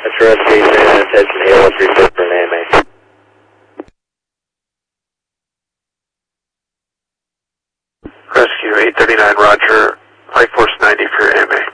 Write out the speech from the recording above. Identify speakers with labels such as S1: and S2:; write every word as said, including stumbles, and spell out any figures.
S1: Rescue attention, A one three four for an A M A.
S2: Rescue eight thirty-nine, roger, Flight Force ninety for A M A.